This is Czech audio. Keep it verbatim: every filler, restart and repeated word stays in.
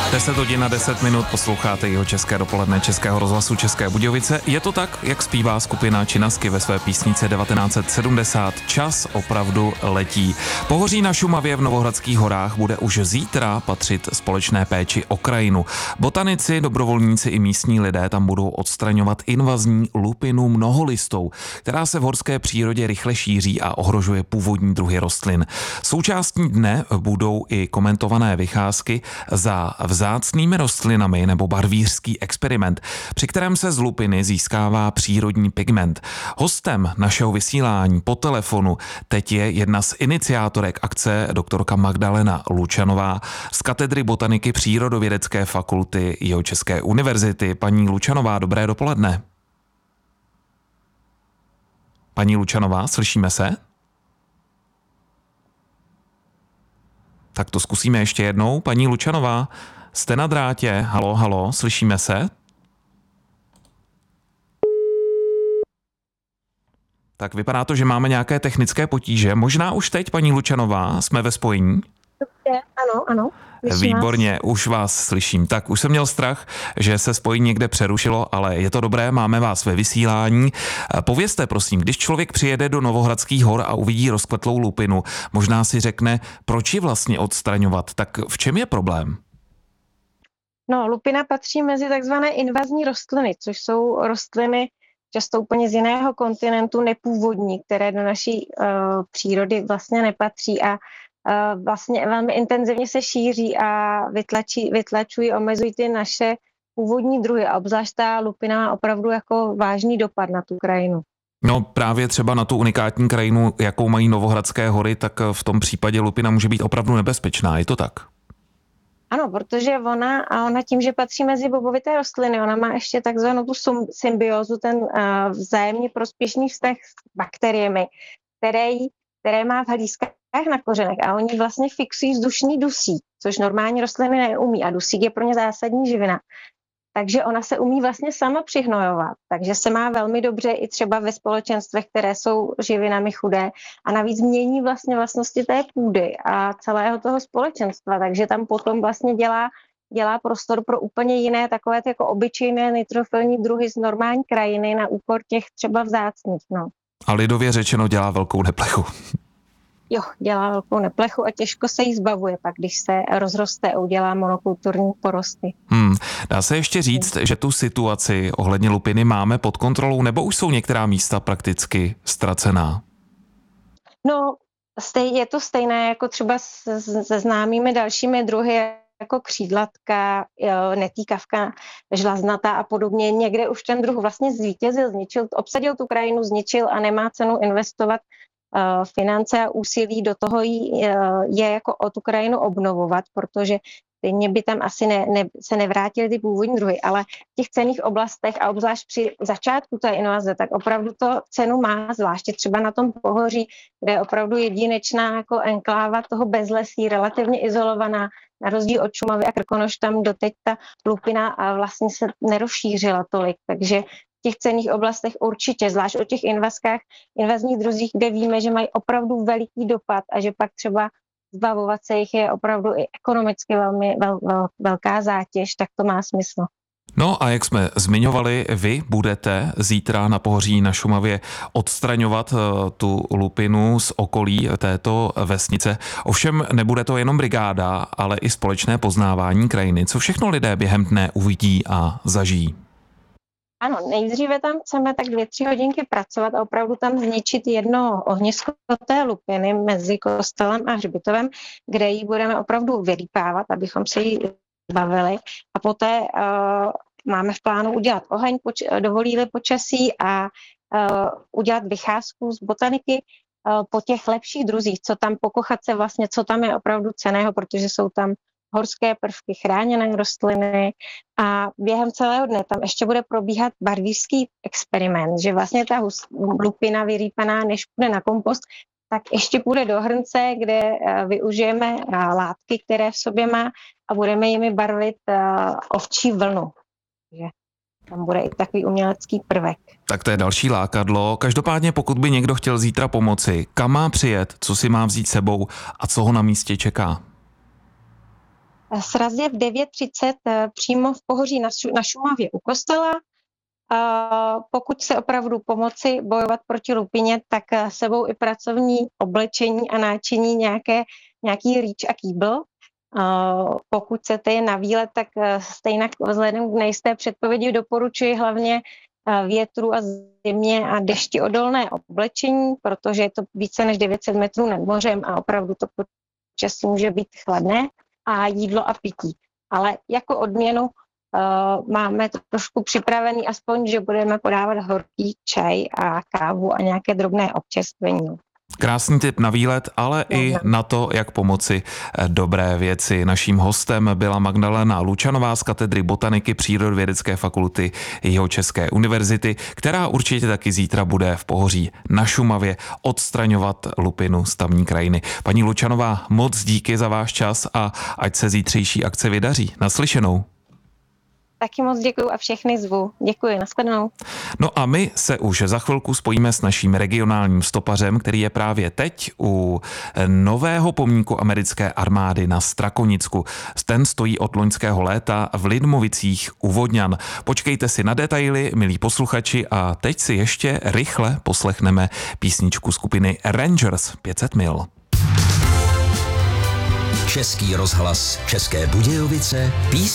deset hodin a deset minut posloucháte jeho české dopoledne Českého rozhlasu České Budějovice. Je to tak, jak zpívá skupina Činasky ve své písnice devatenáct set sedmdesát. Čas opravdu letí. Pohoří na Šumavě v Novohradských horách bude už zítra patřit společné péči o krajinu. Botanici, dobrovolníci i místní lidé tam budou odstraňovat invazní lupinu mnoholistou, která se v horské přírodě rychle šíří a ohrožuje původní druhy rostlin. Součástí dne budou i komentované vycházky za vzácnými rostlinami nebo barvířský experiment, při kterém se z lupiny získává přírodní pigment. Hostem našeho vysílání po telefonu teď je jedna z iniciátorek akce doktorka Magdalena Lučanová z katedry botaniky Přírodovědecké fakulty Jihočeské univerzity. Paní Lučanová, dobré dopoledne. Paní Lučanová, slyšíme se? Tak to zkusíme ještě jednou. Paní Lučanová, jste na drátě? Halo, halo, slyšíme se? Tak vypadá to, že máme nějaké technické potíže. Možná už teď, paní Lučanová, jsme ve spojení? Ano, ano. Výborně, už vás slyším. Tak už jsem měl strach, že se spojení někde přerušilo, ale je to dobré, máme vás ve vysílání. Povězte prosím, když člověk přijede do Novohradských hor a uvidí rozkvetlou lupinu, možná si řekne, proč ji vlastně odstraňovat, tak v čem je problém? No, lupina patří mezi takzvané invazní rostliny, což jsou rostliny často úplně z jiného kontinentu, nepůvodní, které do naší uh, přírody vlastně nepatří a uh, vlastně velmi intenzivně se šíří a vytlačí, vytlačují, omezují ty naše původní druhy a obzvlášť ta lupina má opravdu jako vážný dopad na tu krajinu. No právě třeba na tu unikátní krajinu, jakou mají Novohradské hory, tak v tom případě lupina může být opravdu nebezpečná, je to tak? Ano, protože ona, a ona tím, že patří mezi bobovité rostliny, ona má ještě takzvanou tu symbiózu, ten uh, vzájemně prospěšný vztah s bakteriemi, které, které má v hlízkách na kořenech a oni vlastně fixují vzdušný dusík, což normální rostliny neumí a dusík je pro ně zásadní živina. Takže ona se umí vlastně sama přihnojovat, takže se má velmi dobře i třeba ve společenstvech, které jsou živinami chudé a navíc mění vlastně vlastnosti té půdy a celého toho společenstva, takže tam potom vlastně dělá, dělá prostor pro úplně jiné takové jako obyčejné nitrofilní druhy z normální krajiny na úkor těch třeba vzácných. No. A lidově řečeno dělá velkou neplechu. Jo, dělá velkou neplechu a těžko se jí zbavuje pak, když se rozroste a udělá monokulturní porosty. Hmm. Dá se ještě říct, že tu situaci ohledně lupiny máme pod kontrolou, nebo už jsou některá místa prakticky ztracená? No, stej, je to stejné jako třeba se, se známými dalšími druhy, jako křídlatka, netýkavka, žlaznatá a podobně. Někde už ten druh vlastně zvítězil, zničil, obsadil tu krajinu, zničil a nemá cenu investovat finance a úsilí do toho je jako o tu krajinu obnovovat, protože stejně by tam asi ne, ne, se nevrátily ty původní druhy, ale v těch cenných oblastech a obzvlášť při začátku té invaze, tak opravdu to cenu má, zvláště třeba na tom pohoří, kde je opravdu jedinečná jako enkláva toho bezlesí, relativně izolovaná, na rozdíl od Šumavy a Krkonoš, tam doteď ta lupina a vlastně se nerozšířila tolik, takže v těch cenných oblastech určitě, zvlášť o těch invazkách, invazních druzích, kde víme, že mají opravdu veliký dopad a že pak třeba zbavovat se jich je opravdu i ekonomicky velmi vel, vel, velká zátěž, tak to má smysl. No a jak jsme zmiňovali, vy budete zítra na Pohoří na Šumavě odstraňovat tu lupinu z okolí této vesnice. Ovšem nebude to jenom brigáda, ale i společné poznávání krajiny. Co všechno lidé během dne uvidí a zažijí? Ano, nejdříve tam chceme tak dvě, tři hodinky pracovat a opravdu tam zničit jedno ohnisko té lupiny mezi kostelem a hřbitovem, kde ji budeme opravdu vyrýpávat, abychom se jí zbavili. A poté uh, máme v plánu udělat oheň, poč- dovolí-li počasí a uh, udělat vycházku z botaniky uh, po těch lepších druzích, co tam pokochat se vlastně, co tam je opravdu cenného, protože jsou tam horské prvky, chráněné rostliny a během celého dne tam ještě bude probíhat barvířský experiment, že vlastně ta lupina vyrýpaná, než půjde na kompost, tak ještě půjde do hrnce, kde využijeme látky, které v sobě má a budeme jimi barvit ovčí vlnu. Takže tam bude i takový umělecký prvek. Tak to je další lákadlo. Každopádně pokud by někdo chtěl zítra pomoci, kam má přijet, co si má vzít sebou a co ho na místě čeká? Sraz je v devět třicet přímo v Pohoří na Šumavě u kostela. Pokud se opravdu pomoci bojovat proti lupině, tak sebou i pracovní oblečení a náčiní nějaké, nějaký rýč a kýbl. Pokud chcete je na výlet, tak stejně vzhledem k nejisté předpovědi doporučuji hlavně větru a zimě a dešti odolné oblečení, protože je to více než devět set metrů nad mořem a opravdu to počasí může být chladné, a jídlo a pití. Ale jako odměnu uh, máme to trošku připravený, aspoň, že budeme podávat horký čaj a kávu a nějaké drobné občerstvení. Krásný tip na výlet, ale no, i na to, jak pomoci dobré věci. Naším hostem byla Magdalena Lučanová z katedry botaniky Přírodovědecké fakulty Jihočeské univerzity, která určitě taky zítra bude v Pohoří na Šumavě odstraňovat lupinu z tamní krajiny. Paní Lučanová, moc díky za váš čas a ať se zítřejší akce vydaří. Naslyšenou. Taky moc děkuju a všechny zvu. Děkuji, nashledanou. No a my se už za chvilku spojíme s naším regionálním stopařem, který je právě teď u nového pomníku americké armády na Strakonicku. Ten stojí od loňského léta v Lidmovicích u Vodňan. Počkejte si na detaily, milí posluchači, a teď si ještě rychle poslechneme písničku skupiny Rangers pět set mil. Český rozhlas České Budějovice, písnička